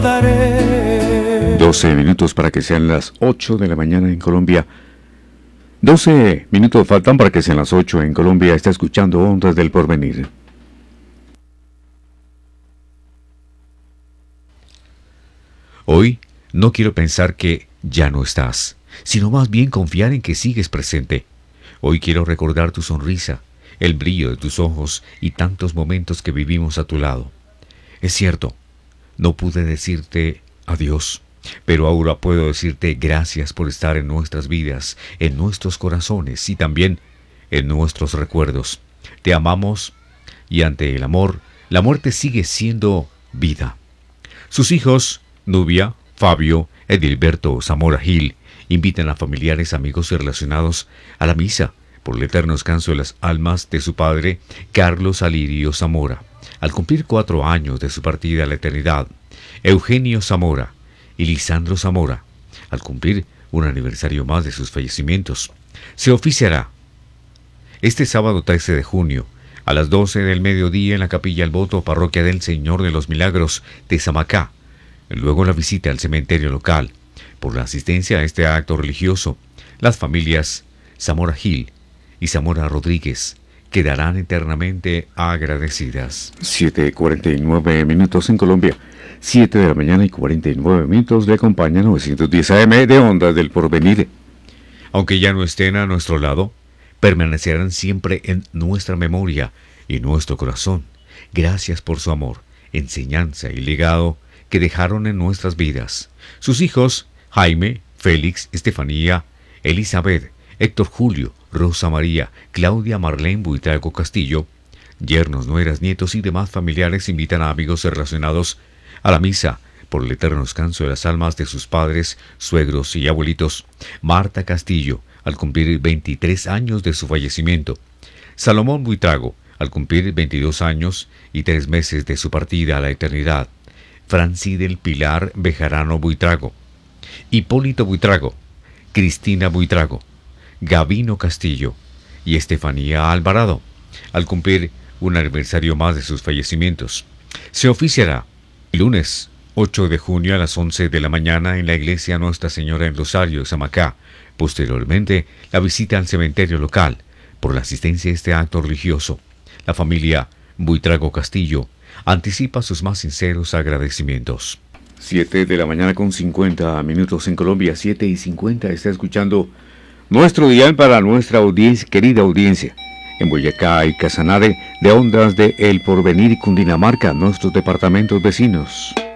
12 minutos para que sean las 8 de la mañana en Colombia. 12 minutos faltan para que sean las 8 en Colombia. Está escuchando Ondas del Porvenir. Hoy no quiero pensar que ya no estás, sino más bien confiar en que sigues presente. Hoy quiero recordar tu sonrisa, el brillo de tus ojos y tantos momentos que vivimos a tu lado. Es cierto, no pude decirte adiós, pero ahora puedo decirte gracias por estar en nuestras vidas, en nuestros corazones y también en nuestros recuerdos. Te amamos y ante el amor, la muerte sigue siendo vida. Sus hijos, Nubia, Fabio, Edilberto Zamora Gil, invitan a familiares, amigos y relacionados a la misa por el eterno descanso de las almas de su padre, Carlos Alirio Zamora, al cumplir 4 años de su partida a la eternidad, Eugenio Zamora y Lisandro Zamora, al cumplir un aniversario más de sus fallecimientos. Se oficiará este sábado 13 de junio, a las 12 del mediodía en la Capilla El Voto, Parroquia del Señor de los Milagros de Zamacá. Luego la visita al cementerio local. Por la asistencia a este acto religioso, las familias Zamora Gil y Zamora Rodríguez quedarán eternamente agradecidas. 7:49 minutos en Colombia. 7 de la mañana y 49 minutos. Le acompaña 910 AM de Ondas del Porvenir. Aunque ya no estén a nuestro lado, permanecerán siempre en nuestra memoria y nuestro corazón. Gracias por su amor, enseñanza y legado que dejaron en nuestras vidas. Sus hijos, Jaime, Félix, Estefanía, Elizabeth, Héctor Julio, Rosa María, Claudia Marlene Buitrago Castillo, yernos, nueras, nietos y demás familiares invitan a amigos relacionados a la misa por el eterno descanso de las almas de sus padres, suegros y abuelitos. Marta Castillo, al cumplir 23 años de su fallecimiento. Salomón Buitrago, al cumplir 22 años y 3 meses de su partida a la eternidad. Franci del Pilar Bejarano Buitrago, Hipólito Buitrago, Cristina Buitrago, Gavino Castillo y Estefanía Alvarado, al cumplir un aniversario más de sus fallecimientos. Se oficiará el lunes 8 de junio a las 11 de la mañana en la iglesia Nuestra Señora en Rosario, Zamacá. Posteriormente, la visita al cementerio local. Por la asistencia a este acto religioso, la familia Buitrago Castillo anticipa sus más sinceros agradecimientos. 7 de la mañana con 50 minutos en Colombia. 7:50 está escuchando nuestro dial para nuestra audiencia, querida audiencia, en Boyacá y Casanare, de Ondas de El Porvenir y Cundinamarca, nuestros departamentos vecinos.